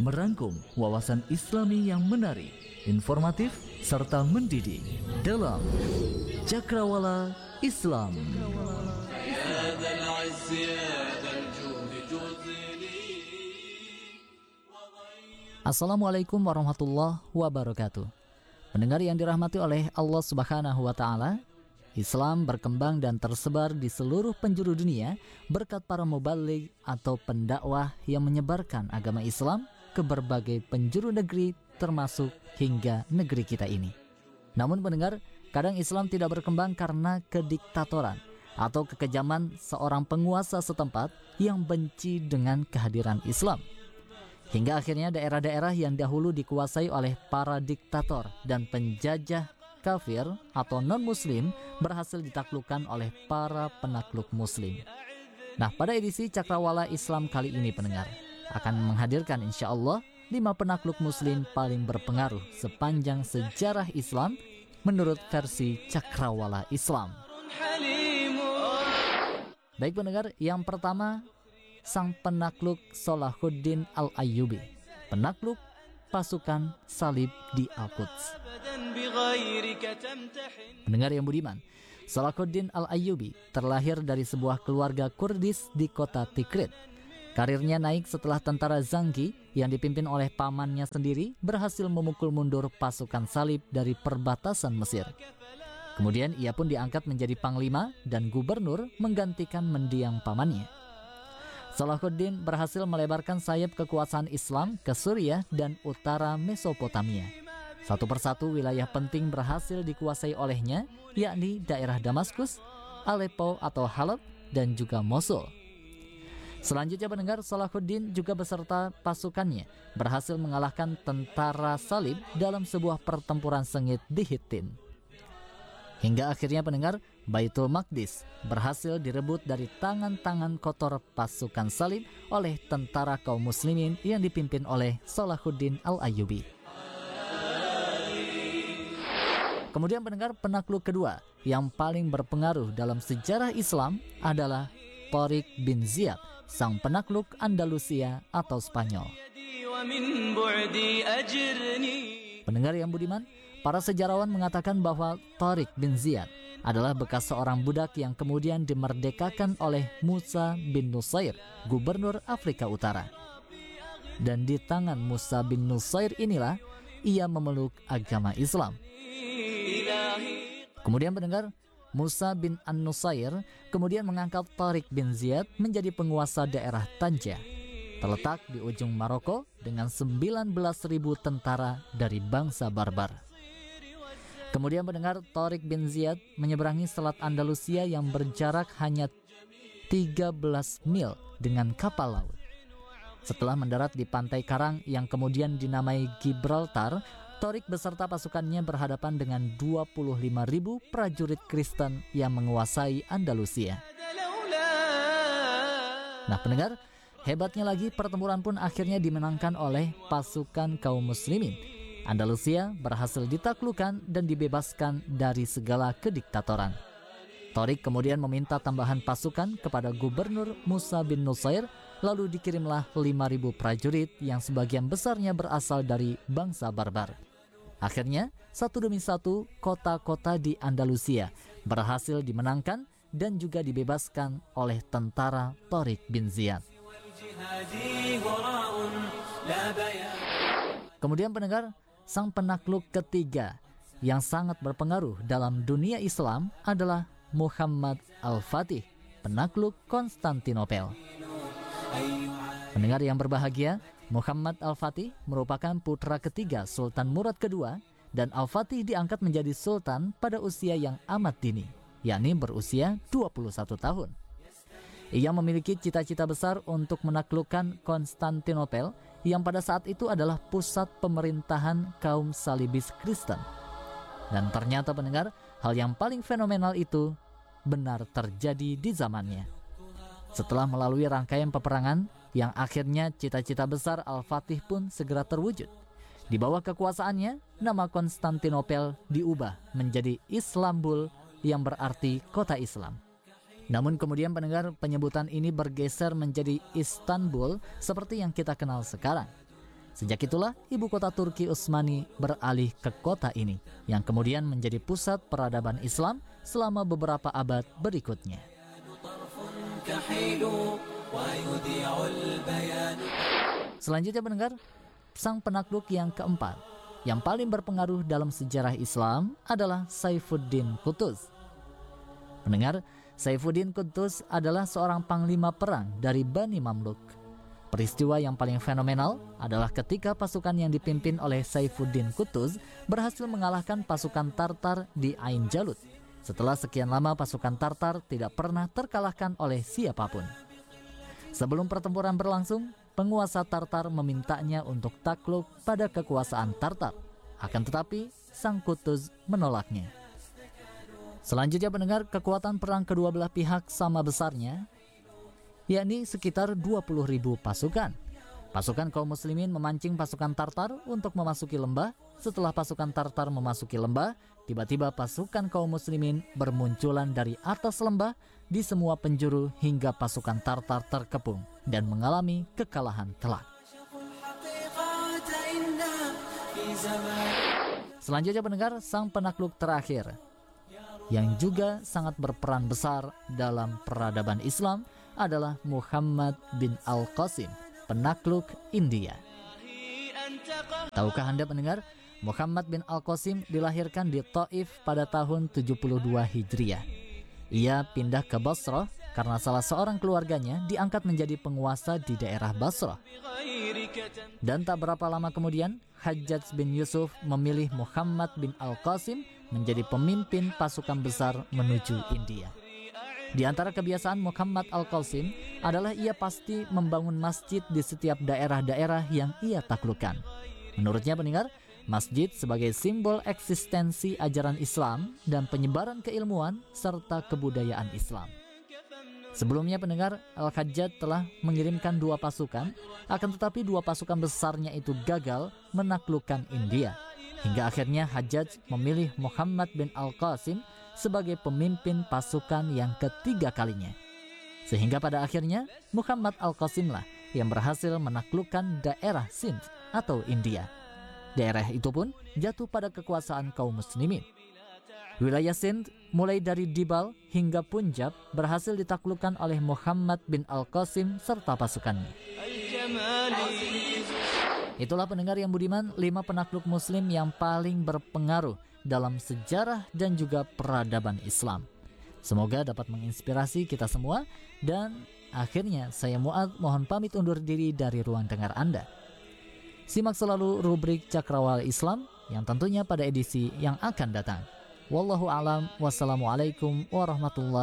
merangkum wawasan Islami yang menarik, informatif, serta mendidik dalam Cakrawala Islam. Assalamualaikum warahmatullahi wabarakatuh. Pendengar yang dirahmati oleh Allah Subhanahu wa Ta'ala, Islam berkembang dan tersebar di seluruh penjuru dunia berkat para mubaligh atau pendakwah yang menyebarkan agama Islam ke berbagai penjuru negeri termasuk hingga negeri kita ini. Namun pendengar, kadang Islam tidak berkembang karena kediktatoran atau kekejaman seorang penguasa setempat yang benci dengan kehadiran Islam. Hingga akhirnya daerah-daerah yang dahulu dikuasai oleh para diktator dan penjajah kafir atau non-muslim berhasil ditaklukkan oleh para penakluk muslim. Nah, pada edisi Cakrawala Islam kali ini pendengar akan menghadirkan insyaallah 5 penakluk muslim paling berpengaruh sepanjang sejarah Islam menurut versi Cakrawala Islam. Baik pendengar, yang pertama sang penakluk Salahuddin Al-Ayyubi, penakluk pasukan salib di Al-Quds. Pendengar yang budiman, Salahuddin Al-Ayyubi terlahir dari sebuah keluarga Kurdis di kota Tikrit. Karirnya naik setelah tentara Zangi yang dipimpin oleh pamannya sendiri berhasil memukul mundur pasukan salib dari perbatasan Mesir. Kemudian ia pun diangkat menjadi panglima dan gubernur menggantikan mendiang pamannya. Salahuddin berhasil melebarkan sayap kekuasaan Islam ke Suriah dan utara Mesopotamia. Satu persatu wilayah penting berhasil dikuasai olehnya, yakni daerah Damaskus, Aleppo atau Halab, dan juga Mosul. Selanjutnya pendengar, Salahuddin juga beserta pasukannya berhasil mengalahkan tentara salib dalam sebuah pertempuran sengit di Hittin. Hingga akhirnya pendengar, Baitul Maqdis berhasil direbut dari tangan-tangan kotor pasukan salib oleh tentara kaum muslimin yang dipimpin oleh Salahuddin Al-Ayyubi. Kemudian pendengar, penakluk kedua yang paling berpengaruh dalam sejarah Islam adalah Tariq bin Ziyad, sang penakluk Andalusia atau Spanyol. Pendengar yang budiman, para sejarawan mengatakan bahwa Tariq bin Ziyad adalah bekas seorang budak yang kemudian dimerdekakan oleh Musa bin Nusair, gubernur Afrika Utara. Dan di tangan Musa bin Nusair inilah ia memeluk agama Islam. Kemudian pendengar, Musa bin An-Nusair kemudian mengangkat Tariq bin Ziyad menjadi penguasa daerah Tanja, terletak di ujung Maroko dengan 19.000 tentara dari bangsa barbar. Kemudian pendengar, Tariq bin Ziyad menyeberangi selat Andalusia yang berjarak hanya 13 mil dengan kapal laut. Setelah mendarat di pantai karang yang kemudian dinamai Gibraltar, Tariq beserta pasukannya berhadapan dengan 25.000 prajurit Kristen yang menguasai Andalusia. Nah pendengar, hebatnya lagi pertempuran pun akhirnya dimenangkan oleh pasukan kaum muslimin. Andalusia berhasil ditaklukkan dan dibebaskan dari segala kediktatoran. Tariq kemudian meminta tambahan pasukan kepada gubernur Musa bin Nusair, lalu dikirimlah 5.000 prajurit yang sebagian besarnya berasal dari bangsa barbar. Akhirnya, satu demi satu kota-kota di Andalusia berhasil dimenangkan dan juga dibebaskan oleh tentara Tariq bin Ziyad. Kemudian pendengar, sang penakluk ketiga yang sangat berpengaruh dalam dunia Islam adalah Muhammad Al-Fatih, penakluk Konstantinopel. Pendengar yang berbahagia, Muhammad Al-Fatih merupakan putra ketiga Sultan Murad II, dan Al-Fatih diangkat menjadi sultan pada usia yang amat dini, yakni berusia 21 tahun. Ia memiliki cita-cita besar untuk menaklukkan Konstantinopel yang pada saat itu adalah pusat pemerintahan kaum salibis Kristen. Dan ternyata pendengar, hal yang paling fenomenal itu benar terjadi di zamannya. Setelah melalui rangkaian peperangan yang akhirnya cita-cita besar Al-Fatih pun segera terwujud. Di bawah kekuasaannya, nama Konstantinopel diubah menjadi Islambul yang berarti kota Islam. Namun kemudian pendengar, penyebutan ini bergeser menjadi Istanbul seperti yang kita kenal sekarang. Sejak itulah ibu kota Turki Utsmani beralih ke kota ini, yang kemudian menjadi pusat peradaban Islam selama beberapa abad berikutnya. Selanjutnya pendengar, sang penakluk yang keempat, yang paling berpengaruh dalam sejarah Islam adalah Saifuddin Qutuz. Pendengar, Saifuddin Qutuz adalah seorang panglima perang dari Bani Mamluk. Peristiwa yang paling fenomenal adalah ketika pasukan yang dipimpin oleh Saifuddin Qutuz berhasil mengalahkan pasukan Tartar di Ain Jalut. Setelah sekian lama pasukan Tartar tidak pernah terkalahkan oleh siapapun. Sebelum pertempuran berlangsung, penguasa Tartar memintanya untuk takluk pada kekuasaan Tartar. Akan tetapi, sang Qutuz menolaknya. Selanjutnya pendengar, kekuatan perang kedua belah pihak sama besarnya, yakni sekitar 20.000 pasukan. Pasukan kaum muslimin memancing pasukan Tartar untuk memasuki lembah. Setelah pasukan Tartar memasuki lembah, tiba-tiba pasukan kaum muslimin bermunculan dari atas lembah di semua penjuru hingga pasukan Tartar terkepung dan mengalami kekalahan telak. Selanjutnya pendengar, sang penakluk terakhir yang juga sangat berperan besar dalam peradaban Islam adalah Muhammad bin Al-Qasim, penakluk India. Tahukah Anda pendengar, Muhammad bin Al-Qasim dilahirkan di Taif pada tahun 72 Hijriah. Ia pindah ke Basrah karena salah seorang keluarganya diangkat menjadi penguasa di daerah Basrah. Dan tak berapa lama kemudian, Hajjaj bin Yusuf memilih Muhammad bin Al-Qasim menjadi pemimpin pasukan besar menuju India. Di antara kebiasaan Muhammad Al-Qasim adalah ia pasti membangun masjid di setiap daerah-daerah yang ia taklukkan. Menurutnya pendengar, masjid sebagai simbol eksistensi ajaran Islam dan penyebaran keilmuan serta kebudayaan Islam. Sebelumnya pendengar, Al-Hajjaj telah mengirimkan 2 pasukan, akan tetapi 2 pasukan besarnya itu gagal menaklukkan India. Hingga akhirnya Hajjaj memilih Muhammad bin Al-Qasim sebagai pemimpin pasukan yang ketiga kalinya. Sehingga pada akhirnya Muhammad Al-Qasimlah yang berhasil menaklukkan daerah Sindh atau India. Daerah itu pun jatuh pada kekuasaan kaum muslimin. Wilayah Sindh mulai dari Dibal hingga Punjab berhasil ditaklukkan oleh Muhammad bin Al-Qasim serta pasukannya. Itulah pendengar yang budiman, 5 penakluk muslim yang paling berpengaruh dalam sejarah dan juga peradaban Islam. Semoga dapat menginspirasi kita semua. Dan akhirnya saya Muad mohon pamit undur diri dari ruang dengar Anda. Simak selalu rubrik Cakrawala Islam yang tentunya pada edisi yang akan datang. Wallahu a'lam. Wassalamualaikum warahmatullahi